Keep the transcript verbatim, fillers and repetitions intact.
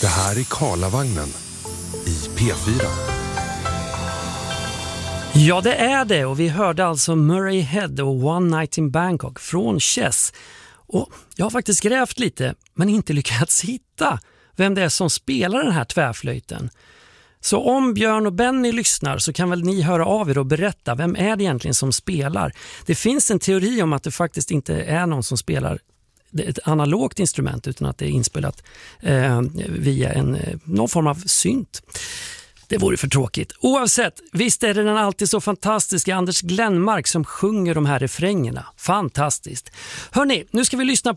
Det här är Karlavagnen i P fyra. Ja, det är det, och vi hörde alltså Murray Head och One Night in Bangkok från Chess. Och jag har faktiskt grävt lite men inte lyckats hitta vem det är som spelar den här tvärflöjten. Så om Björn och Benny lyssnar så kan väl ni höra av er och berätta vem är det egentligen som spelar. Det finns en teori om att det faktiskt inte är någon som spelar ett analogt instrument utan att det är inspelat eh, via en, någon form av synt. Det vore för tråkigt. Oavsett, visst är det den alltid så fantastiska Anders Glenmark som sjunger de här refrängerna. Fantastiskt. Hörrni, nu ska vi lyssna på